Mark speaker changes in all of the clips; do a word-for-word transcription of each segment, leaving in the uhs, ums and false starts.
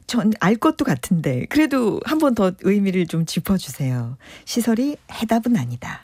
Speaker 1: 전 알 것도 같은데 그래도 한 번 더 의미를 좀 짚어주세요. 시설이 해답은 아니다.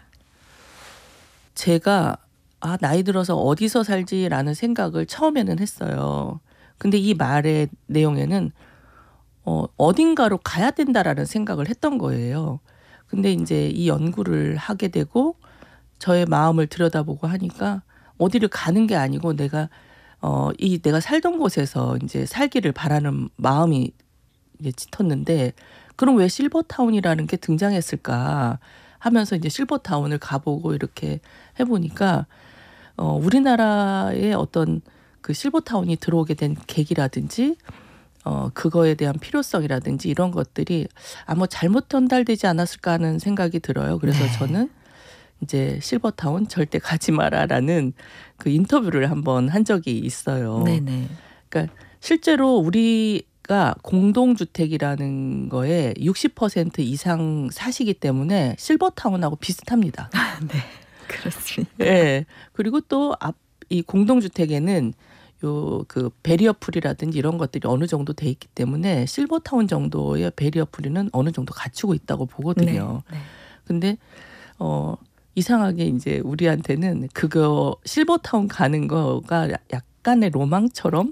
Speaker 2: 제가 아 나이 들어서 어디서 살지라는 생각을 처음에는 했어요. 근데 이 말의 내용에는 어 어딘가로 가야 된다라는 생각을 했던 거예요. 근데 인제 이 연구를 하게 되고 저의 마음을 들여다보고 하니까 어디를 가는 게 아니고 내가 어 이 내가 살던 곳에서 인제 살기를 바라는 마음이 이제 짙었는데 '그럼 왜 실버타운이라는 게 등장했을까?' 하면서 이제 실버타운을 가 보고 이렇게 해 보니까 어 우리나라의 어떤 그 실버타운이 들어오게 된 계기라든지 어 그거에 대한 필요성이라든지 이런 것들이 '아 뭐 잘못 전달되지 않았을까.' 하는 생각이 들어요. 그래서
Speaker 1: 네.
Speaker 2: 저는 이제 "실버타운 절대 가지 마라."라는 그 인터뷰를 한 번 한 적이 있어요.
Speaker 1: 네네.
Speaker 2: 그러니까 실제로 우리가 공동주택이라는 거에 육십 퍼센트 이상 사시기 때문에 실버타운하고 비슷합니다.
Speaker 1: 아 네. 그렇습니다.
Speaker 2: 예. 그리고 또 앞 이 공동주택에는 요 그 베리어 프리라든지 이런 것들이 어느 정도 돼 있기 때문에 실버타운 정도의 베리어 프리는 어느 정도 갖추고 있다고 보거든요.
Speaker 1: 네. 네.
Speaker 2: 근데 어 이상하게 인제 우리한테는 그거 실버타운 가는 거가 약 약간의 로망처럼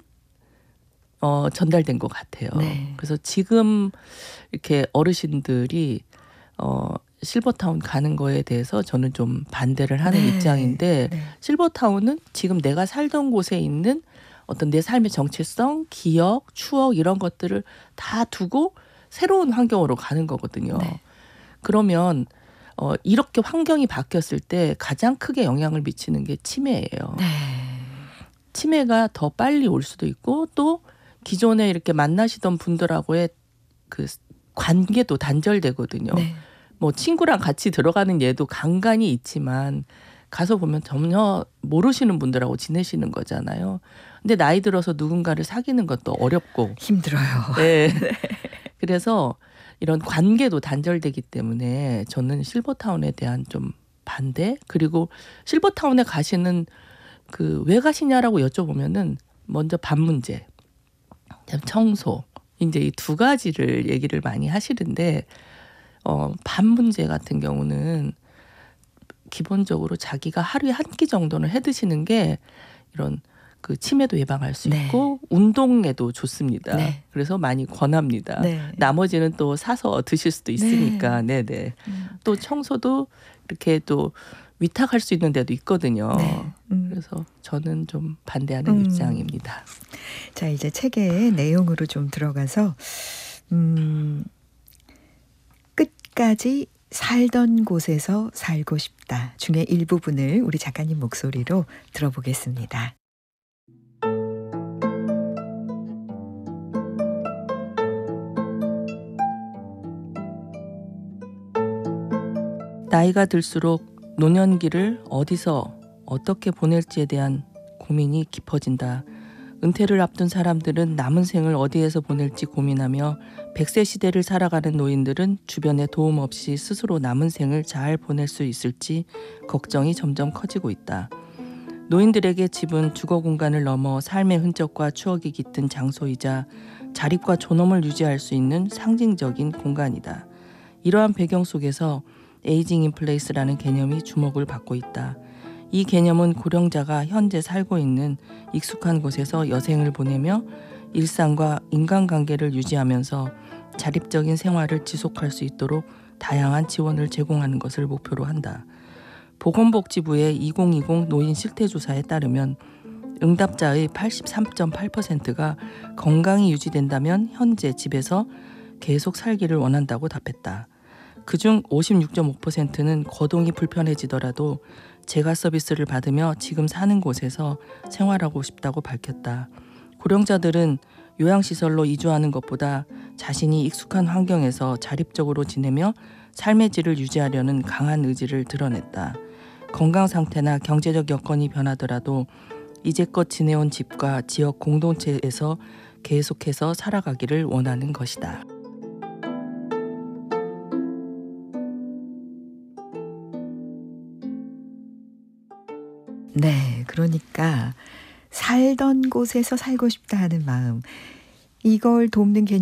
Speaker 2: 어 전달된 것 같아요.
Speaker 1: 네.
Speaker 2: 그래서 지금 이렇게 어르신들이 어 실버타운 가는 거에 대해서 저는 좀 반대를 하는
Speaker 1: 네.
Speaker 2: 입장인데
Speaker 1: 네.
Speaker 2: 실버타운은 지금 내가 살던 곳에 있는 어떤 내 삶의 정체성, 기억, 추억 이런 것들을 다 두고 새로운 환경으로 가는 거거든요.
Speaker 1: 네.
Speaker 2: 그러면 어 이렇게 환경이 바뀌었을 때 가장 크게 영향을 미치는 게 치매예요.
Speaker 1: 네.
Speaker 2: 치매가 더 빨리 올 수도 있고 또 기존에 이렇게 만나시던 분들하고의 그 관계도 단절되거든요.
Speaker 1: 네.
Speaker 2: 뭐 친구랑 같이 들어가는 예도 간간이 있지만 가서 보면 전혀 모르시는 분들하고 지내시는 거잖아요. 근데 나이 들어서 누군가를 사귀는 것도 어렵고
Speaker 1: 힘들어요.
Speaker 2: 네. 그래서 이런 관계도 단절되기 때문에 저는 실버타운에 대한 좀 반대 그리고 실버타운에 가시는 그 "왜 가시냐?"라고 여쭤보면은 먼저 밥 문제, 그다음에 청소 인제 이 두 가지를 얘기를 많이 하시는데 어 밥 문제 같은 경우는 기본적으로 자기가 하루에 한 끼 정도는 해 드시는 게 이런 그 치매도 예방할 수
Speaker 1: 네.
Speaker 2: 있고 운동에도 좋습니다.
Speaker 1: 네.
Speaker 2: 그래서 많이 권합니다.
Speaker 1: 네.
Speaker 2: 나머지는 또 사서 드실 수도 있으니까.
Speaker 1: 네.
Speaker 2: 네네.
Speaker 1: 음.
Speaker 2: 또 청소도 이렇게 또 위탁할 수 있는 데도 있거든요.
Speaker 1: 네. 음.
Speaker 2: 그래서 저는 좀 반대하는
Speaker 1: 음.
Speaker 2: 입장입니다.
Speaker 1: 자 이제 책의 내용으로 좀 들어가서 음 끝까지 살던 곳에서 살고 싶다 중에 일부분을 우리 작가님 목소리로 들어보겠습니다.
Speaker 2: 나이가 들수록 노년기를 어디서 어떻게 보낼지에 대한 고민이 깊어진다. 은퇴를 앞둔 사람들은 남은 생을 어디에서 보낼지 고민하며 백 세 시대를 살아가는 노인들은 주변의 도움 없이 스스로 남은 생을 잘 보낼 수 있을지 걱정이 점점 커지고 있다. 노인들에게 집은 주거 공간을 넘어 삶의 흔적과 추억이 깃든 장소이자 자립과 존엄을 유지할 수 있는 상징적인 공간이다. 이러한 배경 속에서 에이징 인 플레이스라는 개념이 주목을 받고 있다. 이 개념은 고령자가 현재 살고 있는 익숙한 곳에서 여생을 보내며 일상과 인간관계를 유지하면서 자립적인 생활을 지속할 수 있도록 다양한 지원을 제공하는 것을 목표로 한다. 보건복지부의 이천이십 노인 실태조사에 따르면 응답자의 팔십삼 점 팔 퍼센트가 건강이 유지된다면 현재 집에서 계속 살기를 원한다고 답했다. 그중 오십육 점 오 퍼센트는 거동이 불편해지더라도 재가 서비스를 받으며 지금 사는 곳에서 생활하고 싶다고 밝혔다. 고령자들은 요양시설로 이주하는 것보다 자신이 익숙한 환경에서 자립적으로 지내며 삶의 질을 유지하려는 강한 의지를 드러냈다. 건강 상태나 경제적 여건이 변하더라도 이제껏 지내온 집과 지역 공동체에서 계속해서 살아가기를 원하는 것이다.
Speaker 1: 네. 그러니까 살던 곳에서 살고 싶다 하는 마음 이걸 돕는 개념